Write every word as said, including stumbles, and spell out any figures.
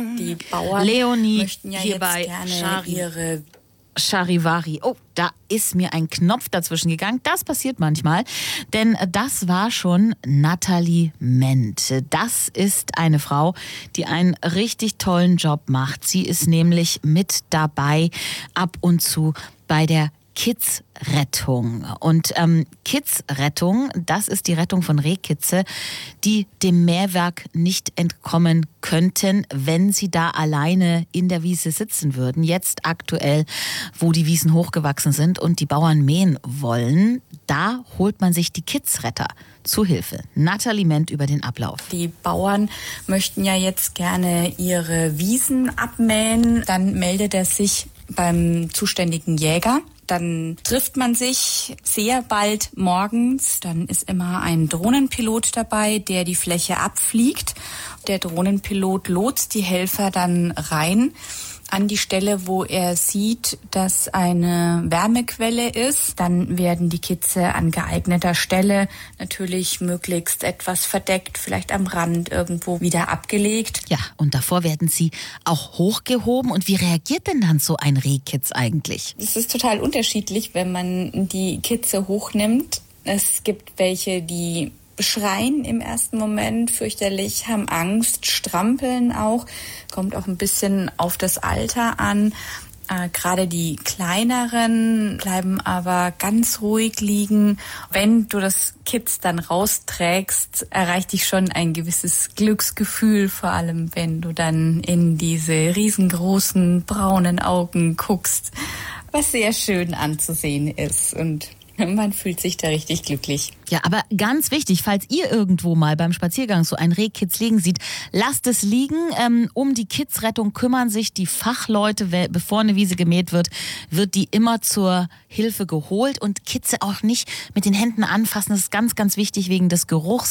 Die Bauern Leonie möchten ja hier jetzt bei gerne Chari- ihre Charivari. Oh, da ist mir ein Knopf dazwischen gegangen. Das passiert manchmal, denn das war schon Nathalie Ment. Das ist eine Frau, die einen richtig tollen Job macht. Sie ist nämlich mit dabei ab und zu bei der Kids-Rettung. Und ähm, Kids-Rettung, das ist die Rettung von Rehkitze, die dem Mähwerk nicht entkommen könnten, wenn sie da alleine in der Wiese sitzen würden. Jetzt aktuell, wo die Wiesen hochgewachsen sind und die Bauern mähen wollen, da holt man sich die Kids-Retter zu Hilfe. Nathalie Ment über den Ablauf. Die Bauern möchten ja jetzt gerne ihre Wiesen abmähen. Dann meldet er sich beim zuständigen Jäger. Dann trifft man sich sehr bald morgens. Dann ist immer ein Drohnenpilot dabei, der die Fläche abfliegt. Der Drohnenpilot lotst die Helfer dann rein an die Stelle, wo er sieht, dass eine Wärmequelle ist. Dann werden die Kitze an geeigneter Stelle, natürlich möglichst etwas verdeckt, vielleicht am Rand irgendwo wieder abgelegt. Ja, und davor werden sie auch hochgehoben. Und wie reagiert denn dann so ein Rehkitz eigentlich? Es ist total unterschiedlich, wenn man die Kitze hochnimmt. Es gibt welche, die schreien im ersten Moment fürchterlich, haben Angst, strampeln auch, kommt auch ein bisschen auf das Alter an. Äh, gerade die kleineren bleiben aber ganz ruhig liegen. Wenn du das Kitz dann rausträgst, erreicht dich schon ein gewisses Glücksgefühl, vor allem wenn du dann in diese riesengroßen braunen Augen guckst, was sehr schön anzusehen ist, und man fühlt sich da richtig glücklich. Ja, aber ganz wichtig, falls ihr irgendwo mal beim Spaziergang so ein Rehkitz liegen seht, lasst es liegen. Ähm, um die Kidsrettung kümmern sich die Fachleute. Bevor eine Wiese gemäht wird, wird die immer zur Hilfe geholt. Und Kitze auch nicht mit den Händen anfassen. Das ist ganz, ganz wichtig wegen des Geruchs.